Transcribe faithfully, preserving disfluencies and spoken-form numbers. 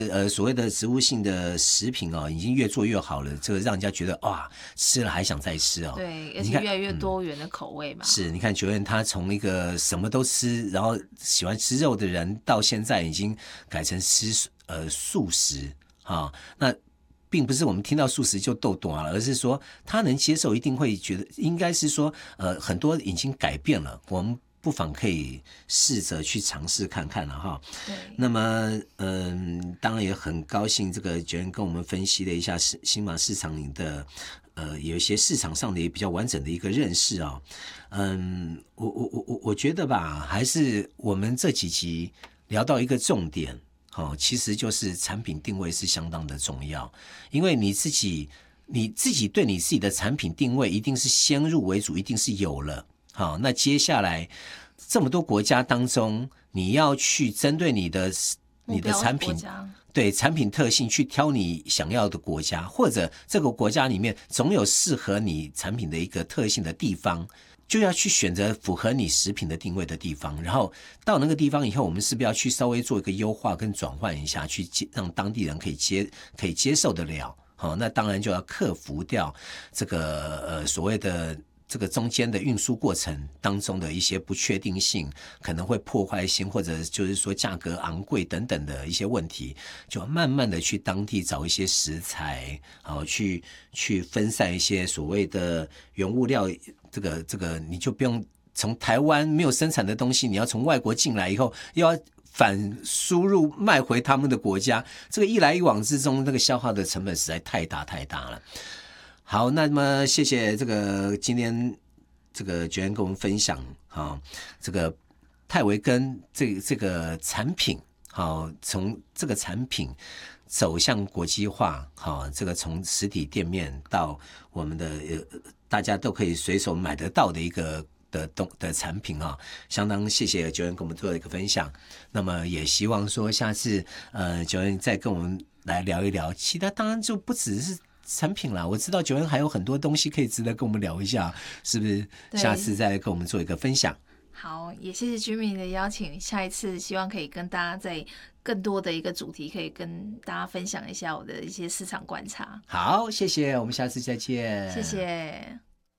呃，所谓的植物性的食品哦，已经越做越好了，这个让人家觉得哇，吃了还想再吃哦。 对，而且越来越多元的口味嘛。 嗯、是，你看九燕他从一个什么都吃，然后喜欢吃肉的人，到现在已经改成吃呃素食啊、哦。那并不是我们听到素食就斗短了，而是说他能接受，一定会觉得应该是说，呃，很多已经改变了，我们不妨可以试着去尝试看看了哈。 对。 那么，嗯，当然也很高兴，这个九燕跟我们分析了一下新马市场的，呃，有一些市场上的也比较完整的一个认识啊、哦。嗯，我我我我我觉得吧，还是我们这几集聊到一个重点。哦，其实就是产品定位是相当的重要，因为你自己你自己对你自己的产品定位一定是先入为主，一定是有了。好，那接下来这么多国家当中，你要去针对你的你的产品，对产品特性去挑你想要的国家，或者这个国家里面总有适合你产品的一个特性的地方。就要去选择符合你食品的定位的地方，然后到那个地方以后，我们是不是要去稍微做一个优化跟转换一下，去让当地人可以接可以接受得了？好、哦，那当然就要克服掉这个呃所谓的这个中间的运输过程当中的一些不确定性，可能会破坏性，或者就是说价格昂贵等等的一些问题，就慢慢的去当地找一些食材，然后去去分散一些所谓的原物料。这个这个你就不用从台湾没有生产的东西，你要从外国进来以后，又要反输入卖回他们的国家，这个一来一往之中，那个消耗的成本实在太大太大了。好，那么谢谢这个今天这个九燕跟我们分享啊，这个泰维根这这个产品，好，从这个产品走向国际化，好，这个从实体店面到我们的呃大家都可以随手买得到的一个的东的产品啊，相当谢谢九燕跟我们做的一个分享。那么也希望说下次呃九燕再跟我们来聊一聊，其他当然就不只是产品啦，我知道九燕还有很多东西可以值得跟我们聊一下，是不是？下次再跟我们做一个分享。 好，也谢谢居民的邀请，下一次希望可以跟大家在更多的一个主题，可以跟大家分享一下我的一些市场观察。 好，谢谢，我们下次再见。 谢谢。